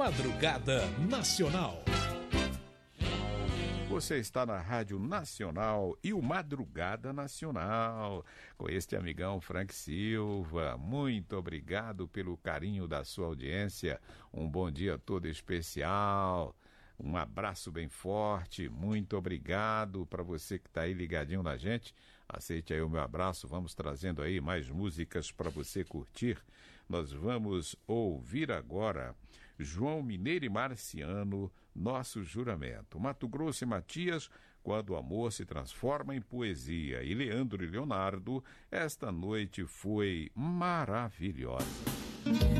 Madrugada Nacional. Você está na Rádio Nacional e o Madrugada Nacional, com este amigão Frank Silva. Muito obrigado pelo carinho da sua audiência. Um bom dia todo especial. Um abraço bem forte. Muito obrigado para você que está aí ligadinho na gente. Aceite aí o meu abraço. Vamos trazendo aí mais músicas para você curtir. Nós vamos ouvir agora João Mineiro e Marciano, Nosso Juramento. Mato Grosso e Matias, Quando o Amor se Transforma em Poesia. E Leandro e Leonardo, Esta Noite Foi Maravilhosa.